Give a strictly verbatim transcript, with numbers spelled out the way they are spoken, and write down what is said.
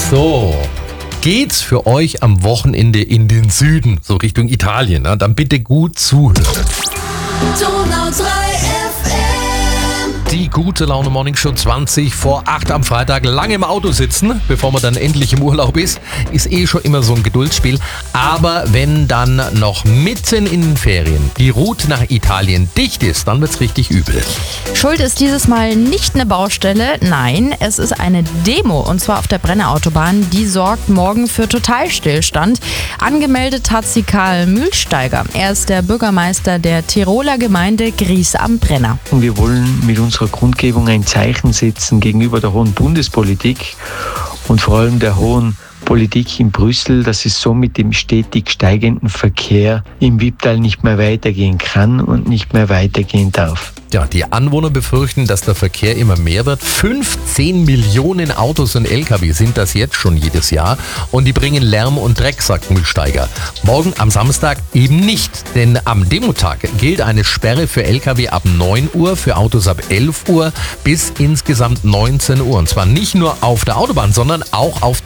So, geht's für euch am Wochenende in den Süden, so Richtung Italien, ne? Dann bitte gut zuhören. Donau drei F M. Die gute Laune Morning Show zwanzig vor acht am Freitag. Lange im Auto sitzen, bevor man dann endlich im Urlaub ist, ist eh schon immer so ein Geduldsspiel. Aber wenn dann noch mitten in den Ferien die Route nach Italien dicht ist, dann wird's richtig übel. Schuld ist dieses Mal nicht eine Baustelle, nein, es ist eine Demo und zwar auf der Brennerautobahn. Die sorgt morgen für Totalstillstand. Angemeldet hat sie Karl Mühlsteiger. Er ist der Bürgermeister der Tiroler Gemeinde Gries am Brenner. Und wir wollen mit unserer Kundgebung ein Zeichen setzen gegenüber der hohen Bundespolitik und vor allem der hohen Politik in Brüssel, dass es so mit dem stetig steigenden Verkehr im Wipptal nicht mehr weitergehen kann und nicht mehr weitergehen darf. Ja, die Anwohner befürchten, dass der Verkehr immer mehr wird. fünfzehn Millionen Autos und L K W sind das jetzt schon jedes Jahr und die bringen Lärm und Dreck, sagt Mühlsteiger. Morgen am Samstag eben nicht, denn am Demotag gilt eine Sperre für L K W ab neun Uhr, für Autos ab elf Uhr bis insgesamt neunzehn Uhr. Und zwar nicht nur auf der Autobahn, sondern auch auf